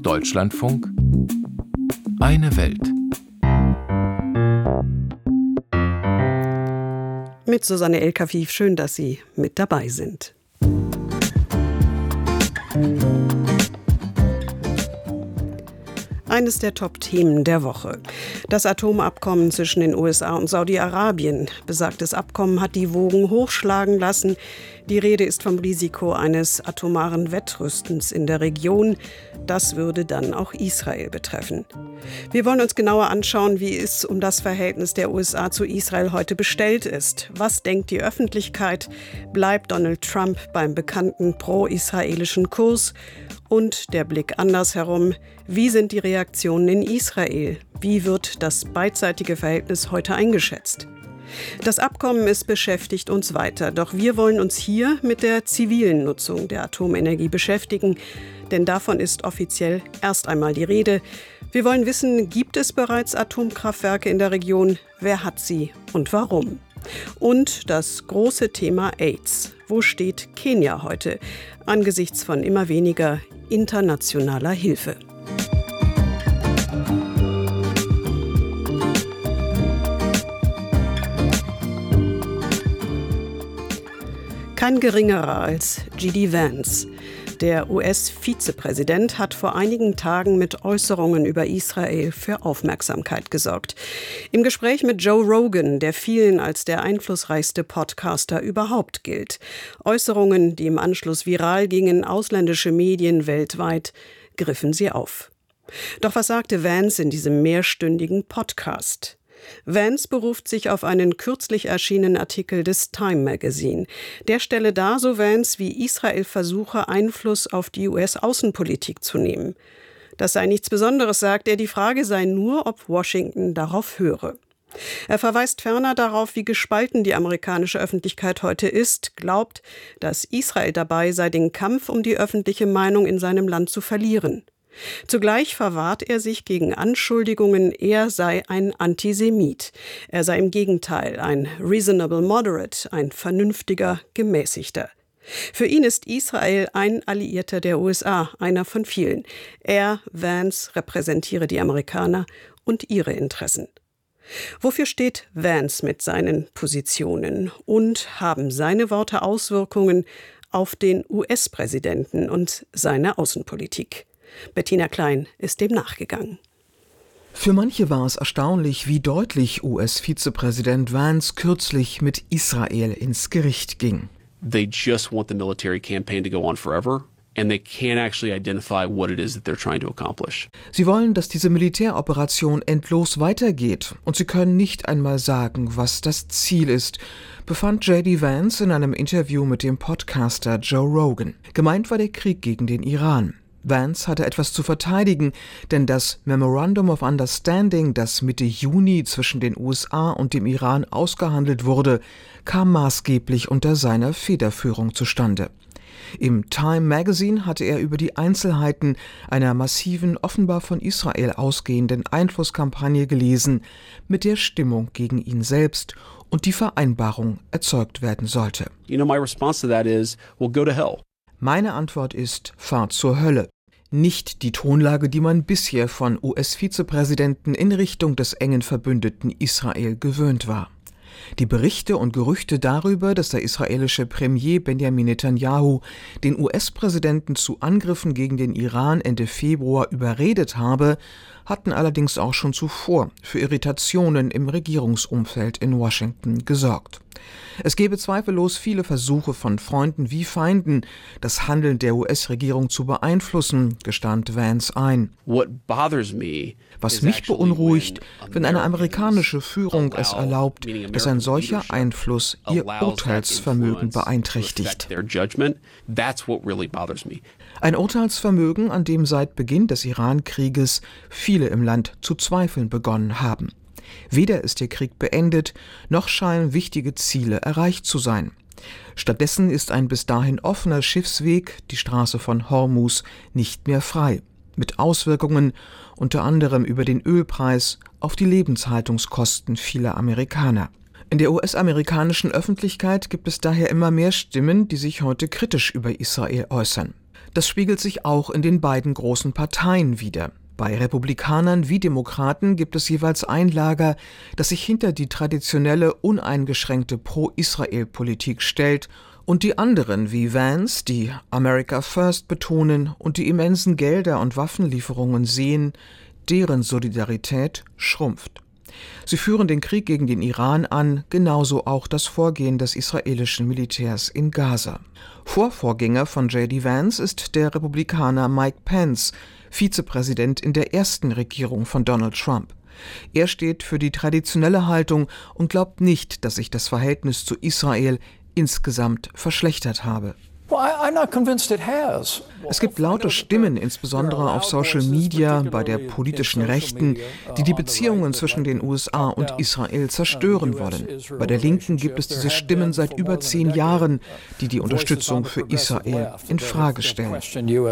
Deutschlandfunk Eine Welt. Mit Susanne El-Kafif, schön, dass Sie mit dabei sind. Eines der Top-Themen der Woche. Das Atomabkommen zwischen den USA und Saudi-Arabien. Besagtes Abkommen hat die Wogen hochschlagen lassen. Die Rede ist vom Risiko eines atomaren Wettrüstens in der Region. Das würde dann auch Israel betreffen. Wir wollen uns genauer anschauen, wie es um das Verhältnis der USA zu Israel heute bestellt ist. Was denkt die Öffentlichkeit? Bleibt Donald Trump beim bekannten pro-israelischen Kurs? Und der Blick andersherum. Wie sind die Reaktionen in Israel? Wie wird das beidseitige Verhältnis heute eingeschätzt? Das Abkommen beschäftigt uns weiter, doch wir wollen uns hier mit der zivilen Nutzung der Atomenergie beschäftigen, denn davon ist offiziell erst einmal die Rede. Wir wollen wissen, gibt es bereits Atomkraftwerke in der Region? Wer hat sie und warum? Und das große Thema AIDS. Wo steht Kenia heute angesichts von immer weniger internationaler Hilfe? Kein geringerer als J.D. Vance. Der US-Vizepräsident hat vor einigen Tagen mit Äußerungen über Israel für Aufmerksamkeit gesorgt. Im Gespräch mit Joe Rogan, der vielen als der einflussreichste Podcaster überhaupt gilt. Äußerungen, die im Anschluss viral gingen, ausländische Medien weltweit griffen sie auf. Doch was sagte Vance in diesem mehrstündigen Podcast? Vance beruft sich auf einen kürzlich erschienenen Artikel des Time Magazine. Der stelle dar, so Vance, wie Israel versuche, Einfluss auf die US-Außenpolitik zu nehmen. Das sei nichts Besonderes, sagt er, die Frage sei nur, ob Washington darauf höre. Er verweist ferner darauf, wie gespalten die amerikanische Öffentlichkeit heute ist, glaubt, dass Israel dabei sei, den Kampf um die öffentliche Meinung in seinem Land zu verlieren. Zugleich verwahrt er sich gegen Anschuldigungen, er sei ein Antisemit. Er sei im Gegenteil ein reasonable moderate, ein vernünftiger Gemäßigter. Für ihn ist Israel ein Alliierter der USA, einer von vielen. Er, Vance, repräsentiere die Amerikaner und ihre Interessen. Wofür steht Vance mit seinen Positionen? Und haben seine Worte Auswirkungen auf den US-Präsidenten und seine Außenpolitik? Bettina Klein ist dem nachgegangen. Für manche war es erstaunlich, wie deutlich US-Vizepräsident Vance kürzlich mit Israel ins Gericht ging. They just want the military campaign to go on forever. And they can't actually identify what it is that they're trying to accomplish. Sie wollen, dass diese Militäroperation endlos weitergeht. Und sie können nicht einmal sagen, was das Ziel ist, befand J.D. Vance in einem Interview mit dem Podcaster Joe Rogan. Gemeint war der Krieg gegen den Iran. Vance hatte etwas zu verteidigen, denn das Memorandum of Understanding, das Mitte Juni zwischen den USA und dem Iran ausgehandelt wurde, kam maßgeblich unter seiner Federführung zustande. Im Time Magazine hatte er über die Einzelheiten einer massiven, offenbar von Israel ausgehenden Einflusskampagne gelesen, mit der Stimmung gegen ihn selbst und die Vereinbarung erzeugt werden sollte. My response to that is, well, go to hell. Meine Antwort ist, fahr zur Hölle. Nicht die Tonlage, die man bisher von US-Vizepräsidenten in Richtung des engen Verbündeten Israel gewöhnt war. Die Berichte und Gerüchte darüber, dass der israelische Premier Benjamin Netanyahu den US-Präsidenten zu Angriffen gegen den Iran Ende Februar überredet habe, hatten allerdings auch schon zuvor für Irritationen im Regierungsumfeld in Washington gesorgt. Es gebe zweifellos viele Versuche von Freunden wie Feinden, das Handeln der US-Regierung zu beeinflussen, gestand Vance ein. Was mich beunruhigt, wenn eine amerikanische Führung es erlaubt, dass ein solcher Einfluss ihr Urteilsvermögen beeinträchtigt. Ein Urteilsvermögen, an dem seit Beginn des Iran-Krieges viele im Land zu zweifeln begonnen haben. Weder ist der Krieg beendet, noch scheinen wichtige Ziele erreicht zu sein. Stattdessen ist ein bis dahin offener Schiffsweg, die Straße von Hormuz, nicht mehr frei, mit Auswirkungen unter anderem über den Ölpreis auf die Lebenshaltungskosten vieler Amerikaner. In der US-amerikanischen Öffentlichkeit gibt es daher immer mehr Stimmen, die sich heute kritisch über Israel äußern. Das spiegelt sich auch in den beiden großen Parteien wider. Bei Republikanern wie Demokraten gibt es jeweils ein Lager, das sich hinter die traditionelle, uneingeschränkte Pro-Israel-Politik stellt, und die anderen wie Vance, die America First betonen und die immensen Gelder und Waffenlieferungen sehen, deren Solidarität schrumpft. Sie führen den Krieg gegen den Iran an, genauso auch das Vorgehen des israelischen Militärs in Gaza. Vorgänger von J.D. Vance ist der Republikaner Mike Pence, Vizepräsident in der ersten Regierung von Donald Trump. Er steht für die traditionelle Haltung und glaubt nicht, dass sich das Verhältnis zu Israel insgesamt verschlechtert habe. Es gibt laute Stimmen, insbesondere auf Social Media, bei der politischen Rechten, die die Beziehungen zwischen den USA und Israel zerstören wollen. Bei der Linken gibt es diese Stimmen seit über 10 Jahren, die die Unterstützung für Israel in Frage stellen.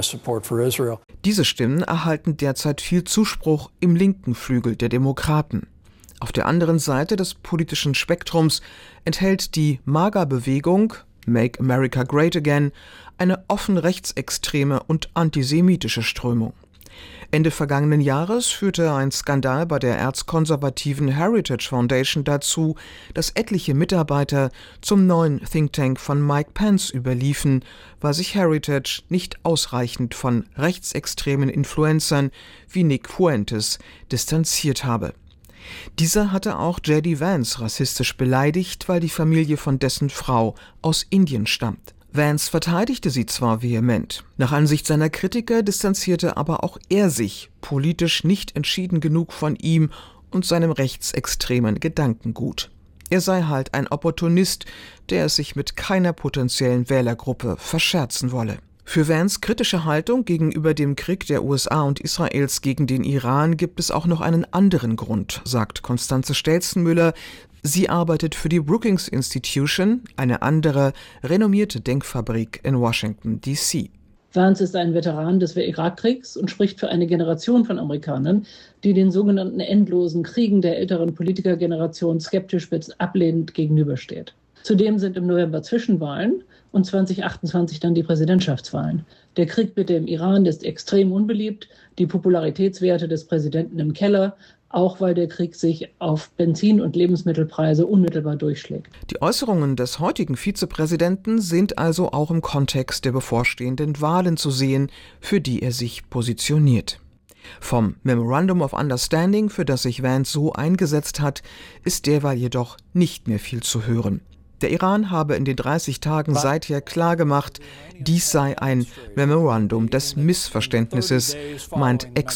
Diese Stimmen erhalten derzeit viel Zuspruch im linken Flügel der Demokraten. Auf der anderen Seite des politischen Spektrums enthält die MAGA-Bewegung Make America Great Again eine offen rechtsextreme und antisemitische Strömung. Ende vergangenen Jahres führte ein Skandal bei der erzkonservativen Heritage Foundation dazu, dass etliche Mitarbeiter zum neuen Think Tank von Mike Pence überliefen, weil sich Heritage nicht ausreichend von rechtsextremen Influencern wie Nick Fuentes distanziert habe. Dieser hatte auch J.D. Vance rassistisch beleidigt, weil die Familie von dessen Frau aus Indien stammt. Vance verteidigte sie zwar vehement, nach Ansicht seiner Kritiker distanzierte aber auch er sich politisch nicht entschieden genug von ihm und seinem rechtsextremen Gedankengut. Er sei halt ein Opportunist, der es sich mit keiner potenziellen Wählergruppe verscherzen wolle. Für Vance' kritische Haltung gegenüber dem Krieg der USA und Israels gegen den Iran gibt es auch noch einen anderen Grund, sagt Constanze Stelzenmüller. Sie arbeitet für die Brookings Institution, eine andere renommierte Denkfabrik in Washington, D.C. Vance ist ein Veteran des Irakkriegs und spricht für eine Generation von Amerikanern, die den sogenannten endlosen Kriegen der älteren Politikergeneration skeptisch bis ablehnend gegenübersteht. Zudem sind im November Zwischenwahlen und 2028 dann die Präsidentschaftswahlen. Der Krieg mit dem Iran ist extrem unbeliebt, die Popularitätswerte des Präsidenten im Keller, auch weil der Krieg sich auf Benzin- und Lebensmittelpreise unmittelbar durchschlägt. Die Äußerungen des heutigen Vizepräsidenten sind also auch im Kontext der bevorstehenden Wahlen zu sehen, für die er sich positioniert. Vom Memorandum of Understanding, für das sich Vance so eingesetzt hat, ist derweil jedoch nicht mehr viel zu hören. Der Iran habe in den 30 Tagen seither klargemacht, dies sei ein Memorandum des Missverständnisses, meint